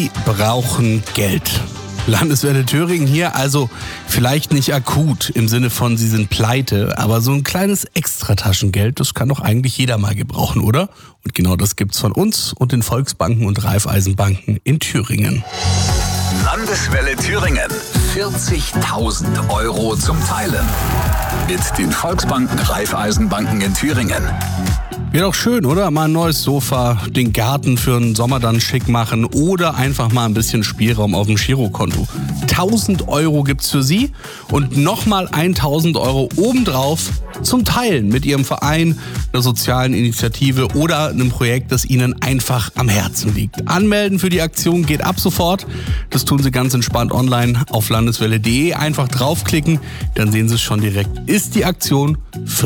Sie brauchen Geld. Landeswelle Thüringen hier, also vielleicht nicht akut im Sinne von, Sie sind pleite, aber so ein kleines Extrataschengeld, das kann doch eigentlich jeder mal gebrauchen, oder? Und genau das gibt's von uns und den Volksbanken und Raiffeisenbanken in Thüringen. Landeswelle Thüringen. 40.000 Euro zum Teilen. Mit den Volksbanken, Raiffeisenbanken in Thüringen. Wäre doch schön, oder? Mal ein neues Sofa, den Garten für den Sommer dann schick machen oder einfach mal ein bisschen Spielraum auf dem Girokonto. 1.000 Euro gibt's für Sie und nochmal 1.000 Euro obendrauf zum Teilen mit Ihrem Verein, einer sozialen Initiative oder einem Projekt, das Ihnen einfach am Herzen liegt. Anmelden für die Aktion geht ab sofort. Das tun Sie ganz entspannt online auf landeswelle.de. Einfach draufklicken, dann sehen Sie es schon direkt. Ist die Aktion